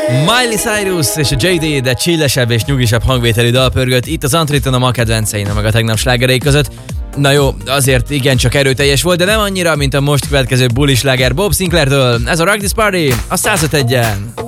Miley Cyrus és a JD, de chillesebb és nyugisabb hangvételű dal pörgött itt az Antriton a ma kedvencein, meg a tegnap slágerei között. Na jó, azért igencsak erőteljes volt, de nem annyira, mint a most következő bulisláger Bob Sinclairtől. Ez a Rock This Party a 105-en.